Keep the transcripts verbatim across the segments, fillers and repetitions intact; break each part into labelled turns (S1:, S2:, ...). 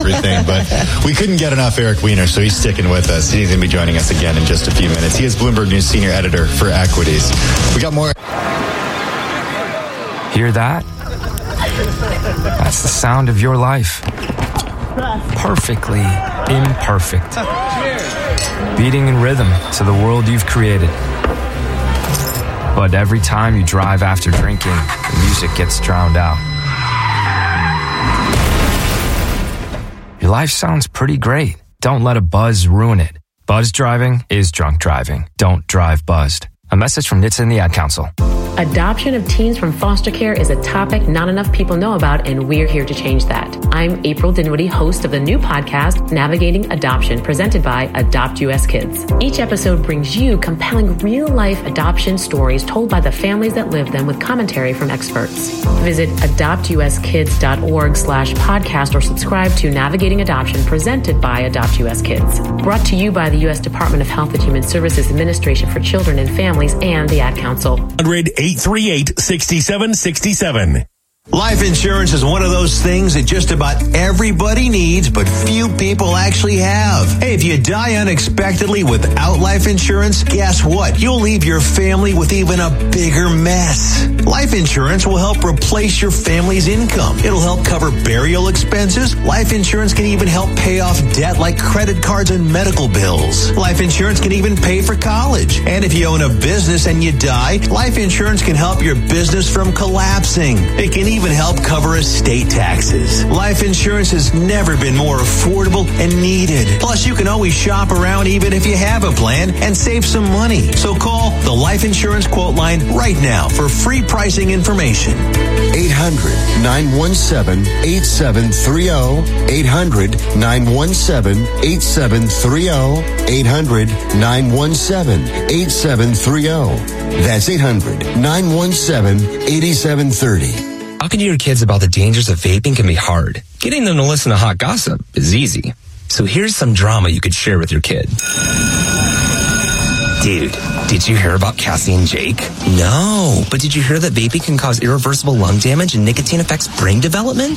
S1: everything, but we couldn't get enough Eric Weiner, so he's sticking with us. He's going to be joining us again in just a few minutes. He is Bloomberg News Senior Editor for Equities. We got more.
S2: Hear that? That's the sound of your life. Perfectly imperfect. Beating in rhythm to the world you've created. But every time you drive after drinking, the music gets drowned out. Your life sounds pretty great. Don't let a buzz ruin it. Buzz driving is drunk driving. Don't drive buzzed. A message from N H T S A and the Ad Council.
S3: Adoption of teens from foster care is a topic not enough people know about, and we're here to change that. I'm April Dinwiddie, host of the new podcast, Navigating Adoption, presented by Adopt U S Kids. Each episode brings you compelling real-life adoption stories told by the families that live them with commentary from experts. Visit adoptuskids.org slash podcast or subscribe to Navigating Adoption, presented by Adopt U S Kids. Brought to you by the U S Department of Health and Human Services Administration for Children and Families and the Ad Council.
S4: eight three eight, six seven six seven.
S5: Life insurance is one of those things that just about everybody needs, but few people actually have. Hey, if you die unexpectedly without life insurance, guess what? You'll leave your family with even a bigger mess. Life insurance will help replace your family's income. It'll help cover burial expenses. Life insurance can even help pay off debt like credit cards and medical bills. Life insurance can even pay for college. And if you own a business and you die, life insurance can help your business from collapsing. It can even help cover estate taxes. Life insurance has never been more affordable and needed. Plus, you can always shop around even if you have a plan and save some money. So call the Life Insurance Quote Line right now for free pricing information.
S6: eight hundred, nine one seven, eight seven three zero. eight hundred, nine one seven, eight seven three zero. eight hundred, nine one seven, eight seven three zero. That's eight hundred, nine one seven, eight seven three zero.
S7: Talking to your kids about the dangers of vaping can be hard. Getting them to listen to hot gossip is easy. So here's some drama you could share with your kid. Dude, did you hear about Cassie and Jake? No, but did you hear that vaping can cause irreversible lung damage and nicotine affects brain development?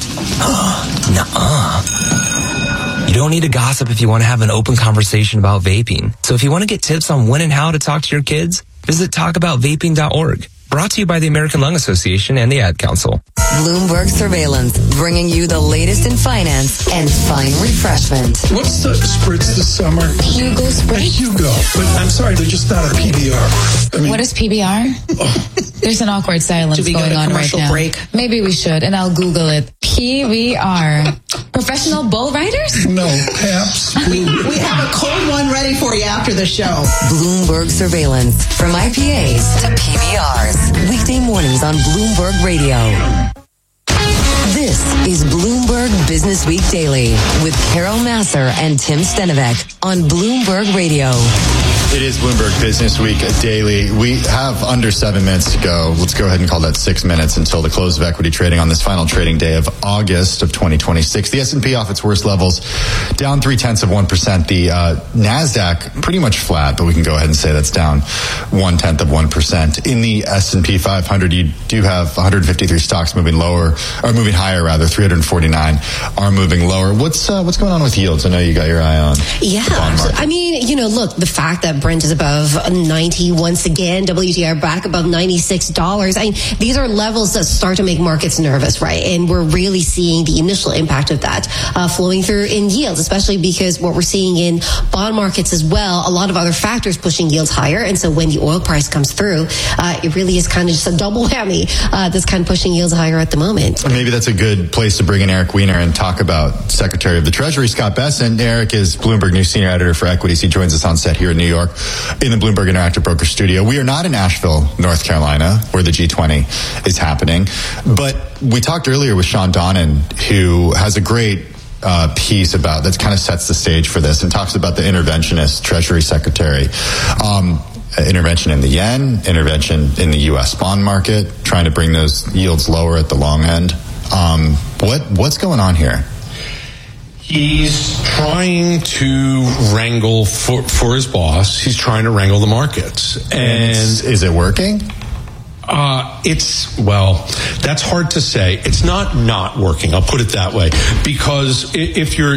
S7: Nuh-uh. You don't need to gossip if you want to have an open conversation about vaping. So if you want to get tips on when and how to talk to your kids, visit talk about vaping dot org. Brought to you by the American Lung Association and the Ad Council.
S8: Bloomberg Surveillance, bringing you the latest in finance and fine refreshment.
S9: What's the spritz this summer?
S8: Hugo Spritz?
S9: Hugo, but I'm sorry, they're just not a P B R. I mean,
S10: what is P B R?
S9: Oh.
S10: There's an awkward silence going on right now. Break? Maybe we should, and I'll Google it. P B R. Professional bull riders?
S9: No, Paps.
S11: we, we have a cold one ready for you after the show.
S8: Bloomberg Surveillance, from I P As to P B Rs. Weekday mornings on Bloomberg Radio. This is Bloomberg Business Week Daily with Carol Massar and Tim Stenovec on Bloomberg Radio.
S1: It is Bloomberg Business Week Daily. We have under seven minutes to go. Let's go ahead and call that six minutes until the close of equity trading on this final trading day of August of twenty twenty-six. The S and P off its worst levels, down three-tenths of one percent. The uh, NASDAQ pretty much flat, but we can go ahead and say that's down one-tenth of one percent. In the S and P five hundred, you do have one hundred fifty-three stocks moving lower, or moving higher rather. three hundred forty-nine are moving lower. What's uh, what's going on with yields? I know you got your eye on.
S12: Yeah,
S1: the bond market.
S12: I mean, you know, look, the fact that Brent is above ninety once again, W T I back above ninety-six dollars. I mean, these are levels that start to make markets nervous, right? And we're really seeing the initial impact of that uh, flowing through in yields, especially because what we're seeing in bond markets as well, a lot of other factors pushing yields higher. And so when the oil price comes through, uh, it really is kind of just a double whammy uh, that's kind of pushing yields higher at the moment.
S1: Or maybe that's a good place to bring in Eric Weiner and talk about Secretary of the Treasury, Scott Bessent. Eric is Bloomberg News Senior Editor for Equities. He joins us on set here in New York in the Bloomberg Interactive Broker Studio. We are not in Asheville, North Carolina, where the G twenty is happening. But we talked earlier with Sean Donnan, who has a great uh, piece about that kind of sets the stage for this and talks about the interventionist Treasury Secretary. Um, intervention in the yen, intervention in the U S bond market, trying to bring those yields lower at the long end. Um, what what's going on here?
S13: He's trying to wrangle for, for his boss. He's trying to wrangle the markets. And,
S1: and is it working?
S13: Uh, it's, well, that's hard to say. It's not not working. I'll put it that way. Because if you're